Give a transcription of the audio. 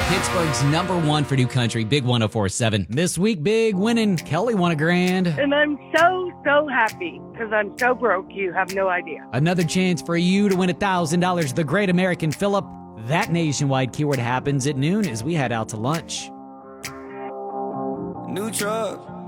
Pittsburgh's #1 for new country, Big 104.7. This week, big winning. Kelly won $1,000. And I'm so happy because I'm so broke, you have no idea. Another chance for you to win $1,000. The Great American Phillip. That nationwide keyword happens at noon as we head out to lunch. New truck.